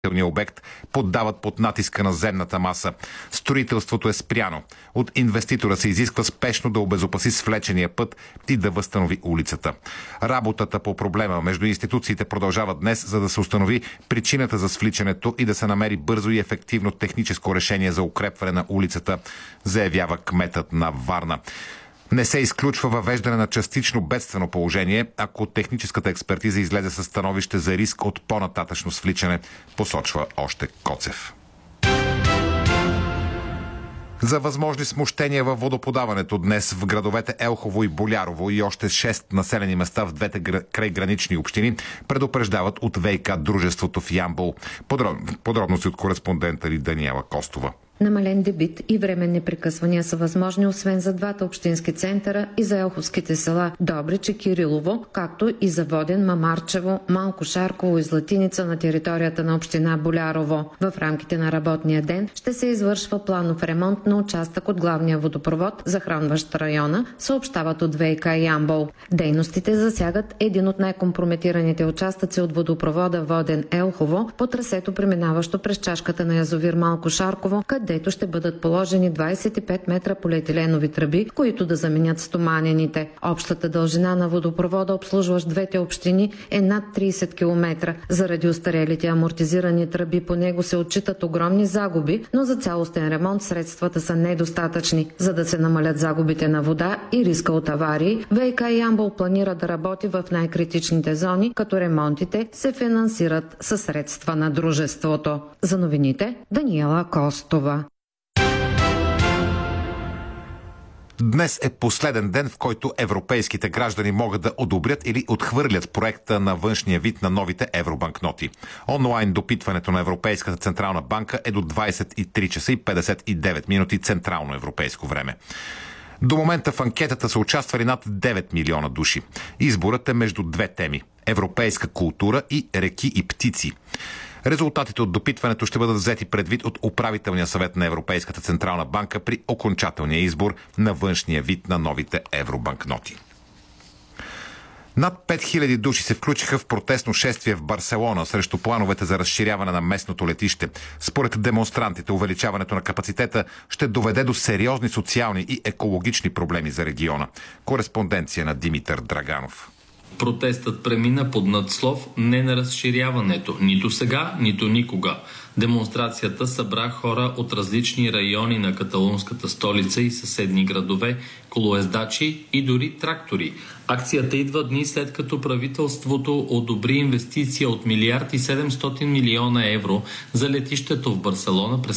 обект поддават под натиска на земната маса. Строителството е спряно. От инвеститора се изисква спешно да обезопаси свлечения път и да възстанови улицата. Работата по проблема между институциите продължава днес, за да се установи причината за свличането и да се намери бързо и ефективно техническо решение за укрепване на улицата, заявява кметът на Варна. Не се изключва въвеждане на частично бедствено положение, ако техническата експертиза излезе със становище за риск от по-нататъчно свличане, посочва още Коцев. За възможни смущения във водоподаването днес в градовете Елхово и Болярово и още 6 населени места в двете крайгранични общини предупреждават от ВиК дружеството в Ямбол. Подробности от кореспондента ни Даниела Костова. Намален дебит и временни прекъсвания са възможни освен за двата общински центъра и за елховските села Добрич и Кирилово, както и за Воден, Мамарчево, Малко Шарково и Златиница на територията на община Болярово. В рамките на работния ден ще се извършва планов ремонт на участък от главния водопровод, захранващ района, съобщават от ВиК Ямбол. Дейностите засягат един от най-компрометираните участъци от водопровода Воден Елхово по трасето, преминаващо през чашката на язовир Малко Шарково, където ще бъдат положени 25 метра полиетиленови тръби, които да заменят стоманените. Общата дължина на водопровода, обслужващ двете общини, е над 30 км. Заради остарелите амортизирани тръби по него се отчитат огромни загуби, но за цялостен ремонт средствата са недостатъчни. За да се намалят загубите на вода и риска от аварии, ВиК Ямбол планира да работи в най-критичните зони, като ремонтите се финансират със средства на дружеството. За новините Даниела Костова. Днес е последен ден, в който европейските граждани могат да одобрят или отхвърлят проекта на външния вид на новите евробанкноти. Онлайн допитването на Европейската централна банка е до 23 часа и 59 минути централно европейско време. До момента в анкетата са участвали над 9 милиона души. Изборът е между две теми – европейска култура и реки и птици. Резултатите от допитването ще бъдат взети предвид от управителния съвет на Европейската централна банка при окончателния избор на външния вид на новите евробанкноти. Над 5000 души се включиха в протестно шествие в Барселона срещу плановете за разширяване на местното летище. Според демонстрантите, увеличаването на капацитета ще доведе до сериозни социални и екологични проблеми за региона. Кореспонденция на Димитър Драганов. Протестът премина под надслов «Не на разширяването, нито сега, нито никога». Демонстрацията събра хора от различни райони на каталунската столица и съседни градове, колоездачи и дори трактори. Акцията идва дни след като правителството одобри инвестиция от 1 милиард и 700 милиона евро за летището в Барселона през